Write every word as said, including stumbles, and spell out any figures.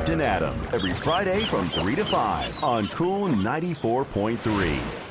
Captain Adam every Friday from three to five on Cool ninety-four point three.